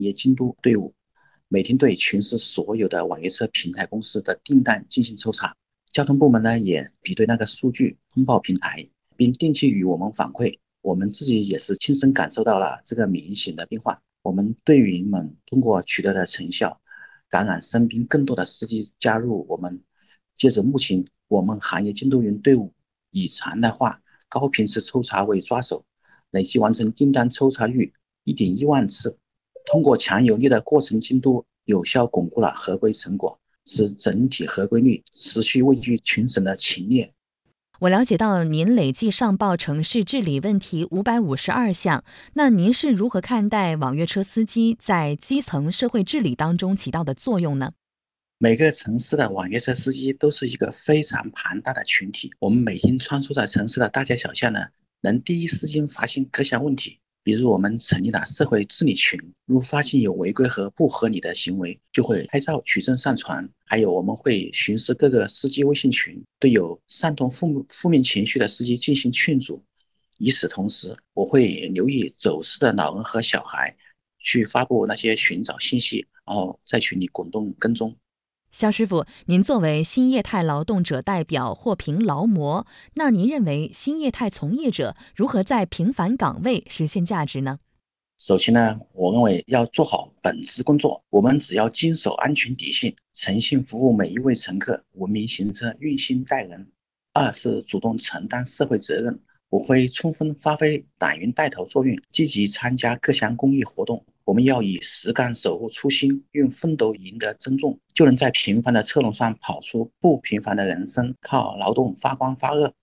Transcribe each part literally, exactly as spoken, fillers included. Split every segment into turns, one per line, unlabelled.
业监督队伍，每天对全市所有的网约车平台公司的订单进行抽查。交通部门呢也比对那个数据，通报平台，并定期与我们反馈。我们自己也是亲身感受到了这个明显的变化。我们队员们通过取得的成效，感染身边更多的司机加入我们。截止目前，我们行业监督员队伍以常态化、高频次抽查为抓手，累计完成订单抽查率一点一万次。通过强有力的过程监督，有效巩固了合规成果，使整体合规率持续位居全省的前列。
我了解到您累计上报城市治理问题五百五十二项，那您是如何看待网约车司机在基层社会治理当中起到的作用呢？
每个城市的网约车司机都是一个非常庞大的群体，我们每天穿梭在城市的大街小巷呢，能第一时间发现各项问题。比如我们成立了社会治理群，如发现有违规和不合理的行为，就会拍照取证上传。还有我们会巡视各个司机微信群，对有煽动负负面情绪的司机进行劝阻。与此同时，我会留意走失的老人和小孩，去发布那些寻找信息，然后在群里滚动跟踪。
肖师傅，您作为新业态劳动者代表或评劳模，那您认为新业态从业者如何在平凡岗位实现价值呢？
首先呢，我认为要做好本职工作，我们只要坚守安全底线，诚信服务每一位乘客，文明行车，用心待人。二是主动承担社会责任，我会充分发挥党员带头作用，积极参加各项公益活动。我们要以实干守护初心，用奋斗赢得珍重，就能在平凡的车龙上跑出不平凡的人生，靠劳動發光發熱。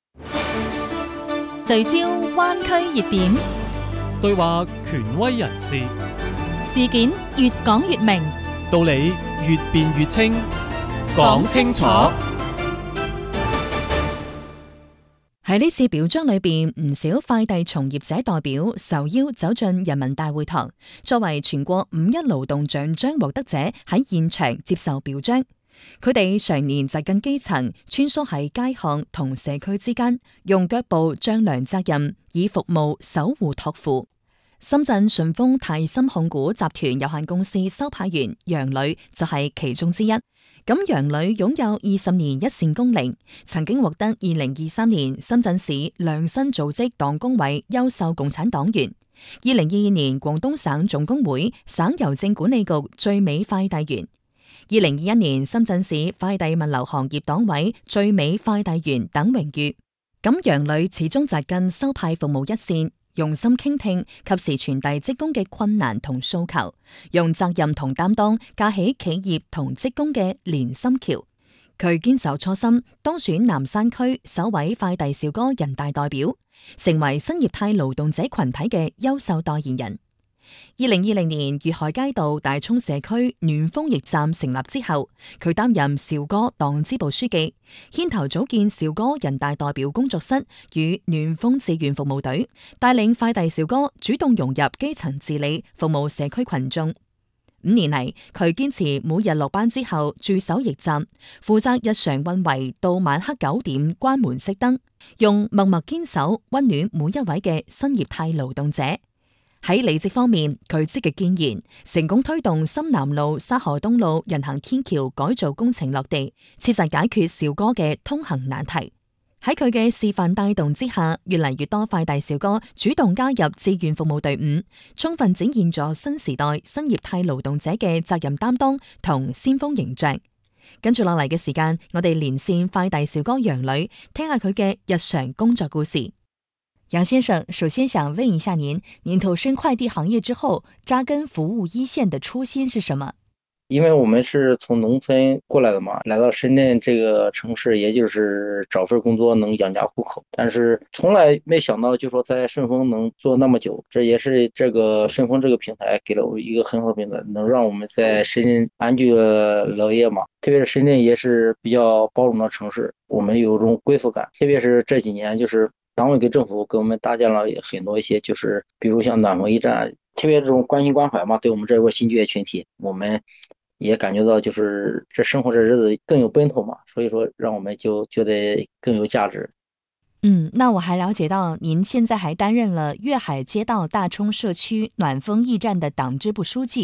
聚焦灣區熱點，
對話權威人士，
事件越講越明，
道理越辯越清，講清楚。
喺呢次表彰裏邊，唔少快遞從業者代表受邀走進人民大會堂，作為全國五一勞動獎章獲得者喺現場接受表彰。佢哋常年扎根基層，穿梭喺街巷同社區之間，用腳步丈量責任，以服務守護託付。深圳順豐泰森控股集團有限公司收派員楊磊就係其中之一。咁楊磊擁有二十年一線工齡，曾經獲得二零二三年深圳市良新組織黨工委優秀共產黨員，二零二二年廣東省總工會省郵政管理局最美快遞員，二零二一年深圳市快遞物流行業黨委最美快遞員等榮譽。咁楊磊始終扎根收派服務一線，用心傾聽，及時傳遞職工嘅困難同訴求，用責任同擔當架起企業同職工嘅連心橋。佢堅守初心，當選南山區首位快遞小哥人大代表，成為新業態勞動者群體嘅優秀代言人。二零二零年粵海街道大涌社區暖風驛站成立之後，佢擔任兆哥黨支部書記，牽頭組建兆哥人大代表工作室與暖風志願服務隊，帶領快遞小哥主動融入基層治理，服務社區群眾。五年嚟，佢堅持每日落班之後駐守驛站，負責日常運維到晚黑九點關門熄燈，用默默堅守溫暖每一位嘅新業態勞動者。喺履職方面，佢積極建言，成功推動深南路、沙河東路人行天橋改造工程落地，切實解決兆哥嘅通行難題。喺佢嘅示範帶動之下，越嚟越多快遞小哥主動加入志願服務隊伍，充分展現咗新時代新業態勞動者嘅責任擔當同先鋒形象。跟住落嚟嘅時間，我哋連線快遞小哥楊磊，聽下佢嘅日常工作故事。楊先生，首先想問一下您，您投身快遞行業之後，扎根服務一線的初心是什麼？
因為我們是從農村過來的嘛，來到深圳這個城市，也就是找份工作能養家糊口，但是從來沒想到就說在順豐能做那麼久，這也是這個順豐這個平台給了我一個很好平台，能讓我們在深圳安居樂業嘛。特別是深圳也是比較包容的城市，我們有種歸屬感，特別是這幾年就是黨委跟政府給我們搭建了很多一些，就是比如像暖風驛站，特別這種關心關懷嘛，對我們這個新就業群體，我們也感覺到就是這生活這日子更有奔頭嘛，所以說讓我們就覺得更有價值。
嗯，那我還了解到您現在還擔任了粵海街道大涌社區暖風驛站的黨支部書記。